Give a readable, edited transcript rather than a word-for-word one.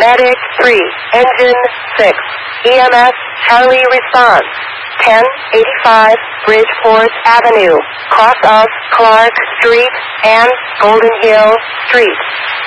Medic 3, Engine 6, EMS Charlie response. 1085 Bridgeport Avenue, cross of Clark Street and Golden Hill Street.